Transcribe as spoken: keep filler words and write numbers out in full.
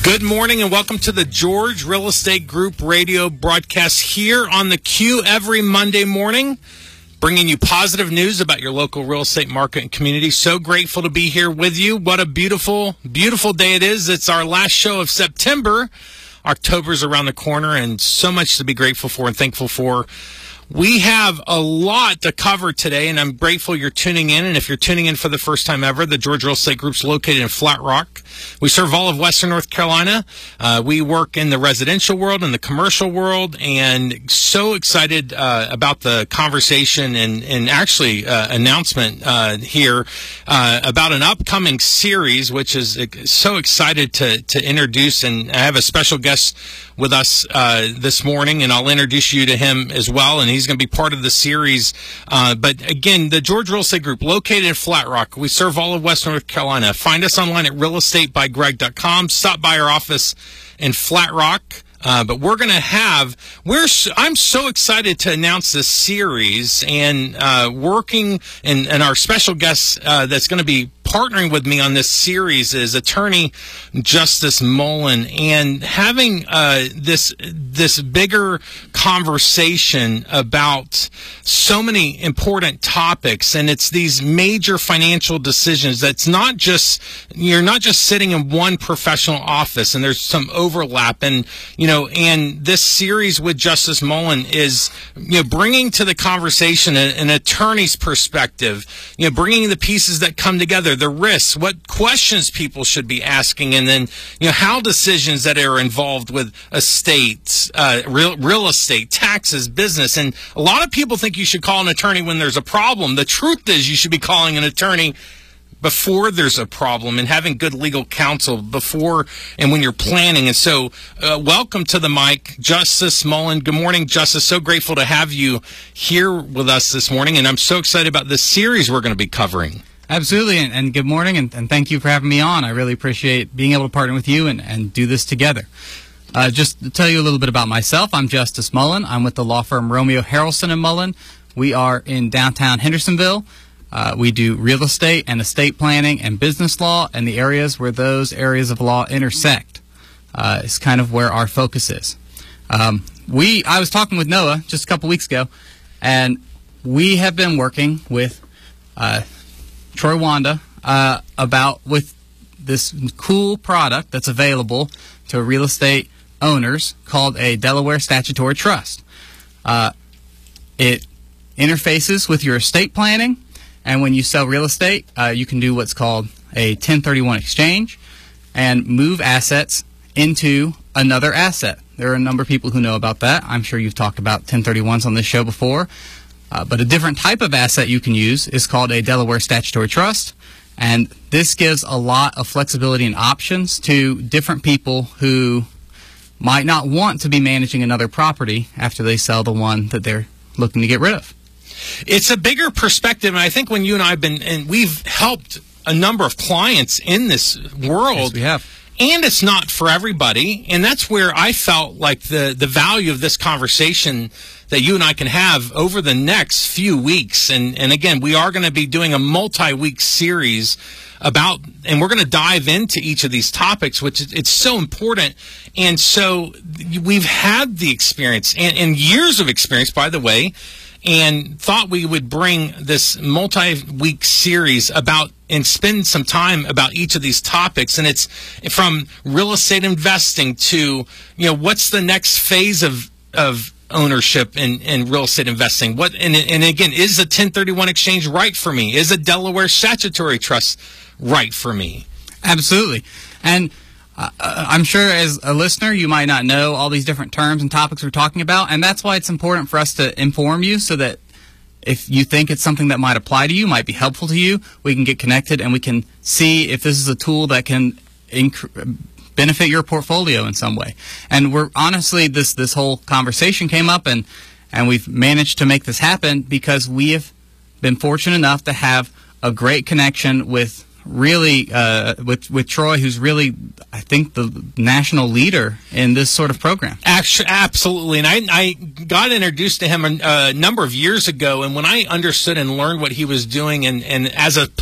Good morning and welcome to the George Real Estate Group radio broadcast here on the Q every Monday morning, bringing you positive news about your local real estate market and community. So grateful to be here with you. What a beautiful, beautiful day it is. It's our last show of September. October's around the corner and so much to be grateful for and thankful for. We have a lot to cover today, and I'm grateful you're tuning in. And if you're tuning in for the first time ever, the George Real Estate Group's located in Flat Rock. We serve all of Western North Carolina. Uh, we work in the residential world and the commercial world, and so excited uh, about the conversation and, and actually uh, announcement uh, here uh, about an upcoming series, which is so excited to, to introduce. And I have a special guest with us uh, this morning, and I'll introduce you to him as well, and he's going to be part of the series. Uh, but again, the George Real Estate Group, located in Flat Rock. We serve all of Western North Carolina. Find us online at real estate by greg dot com. Stop by our office in Flat Rock. Uh, but we're going to have, we're, I'm so excited to announce this series and uh, working, and, and our special guest uh, that's going to be partnering with me on this series is attorney Justice Mullen, and having uh, this this bigger conversation about so many important topics, and it's these major financial decisions. That's not just, you're not just sitting in one professional office, and there's some overlap, and you know, and this series with Justice Mullen is, you know, bringing to the conversation an, an attorney's perspective, you know, bringing the pieces that come together. The risks, what questions people should be asking, and then, you know, how decisions that are involved with estates, uh, real, real estate, taxes, business. And a lot of people think you should call an attorney when there's a problem. The truth is you should be calling an attorney before there's a problem, and having good legal counsel before and when you're planning. And so uh, welcome to the mic, Justice Mullen. Good morning, Justice. So grateful to have you here with us this morning, and I'm so excited about this series we're going to be covering. Absolutely, and, and good morning, and, and thank you for having me on. I really appreciate being able to partner with you and, and do this together. Uh, just to tell you a little bit about myself, I'm Justice Mullen. I'm with the law firm Romeo Harrelson and Mullen. We are in downtown Hendersonville. Uh, we do real estate and estate planning and business law, and the areas where those areas of law intersect uh, is kind of where our focus is. Um, we, I was talking with Noah just a couple weeks ago, and we have been working with uh, Troy Wanda uh, about with this cool product that's available to real estate owners called a Delaware Statutory Trust. Uh, it interfaces with your estate planning, and when you sell real estate, uh, you can do what's called a ten thirty-one exchange and move assets into another asset. There are a number of people who know about that. I'm sure you've talked about ten thirty-ones on this show before. Uh, but a different type of asset you can use is called a Delaware Statutory Trust, and this gives a lot of flexibility and options to different people who might not want to be managing another property after they sell the one that they're looking to get rid of. It's a bigger perspective, and I think when you and I have been, and we've helped a number of clients in this world. Yes, we have. And it's not for everybody, and that's where I felt like the, the value of this conversation that you and I can have over the next few weeks. And, and again, we are going to be doing a multi-week series about, and we're going to dive into each of these topics, which is, it's so important. And so we've had the experience, and, and years of experience, by the way, and thought we would bring this multi-week series about and spend some time about each of these topics. And it's from real estate investing to, you know, what's the next phase of of ownership in, in real estate investing? What and, and again, is a ten thirty-one exchange right for me? Is a Delaware Statutory Trust right for me? Absolutely. And Uh, I'm sure as a listener you might not know all these different terms and topics we're talking about, and that's why it's important for us to inform you so that if you think it's something that might apply to you, might be helpful to you, we can get connected and we can see if this is a tool that can inc- benefit your portfolio in some way. And we're honestly, this this whole conversation came up, and, and we've managed to make this happen because we have been fortunate enough to have a great connection with really uh, with with Troy, who's really, I think, the national leader in this sort of program. Actually, absolutely. And I, I got introduced to him a, a number of years ago, and when I understood and learned what he was doing, and, and as a